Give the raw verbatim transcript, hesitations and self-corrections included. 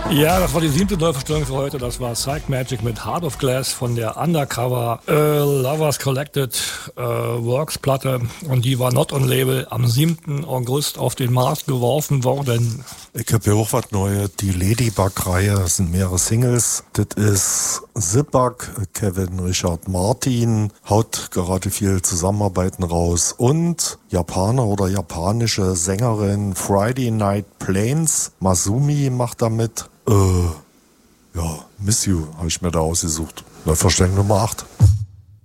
Ja, das war die siebte Neuverstellung für heute. Das war Psych Magic mit Heart of Glass von der Undercover äh, Lovers Collected äh, Works Platte. Und die war not on Label am siebten August auf den Markt geworfen worden. Ich habe hier auch was Neues. Die Ladybug-Reihe, das sind mehrere Singles. Das ist Zipbug, Kevin Richard Martin, haut gerade viel Zusammenarbeiten raus. Und Japaner oder japanische Sängerin Friday Night Plains, Masumi macht da mit. Äh, ja, Miss You habe ich mir da ausgesucht. Neuverstellung Nummer acht.